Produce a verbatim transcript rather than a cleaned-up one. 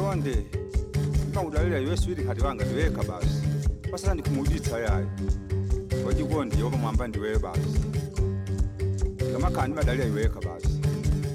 konde ngikudlalela yeswiri khati wanga ndiweka basi pasana ndikumuditsa yayo wajikonde yoba mwamba ndiwe basi ngamakhani badalira iweka basi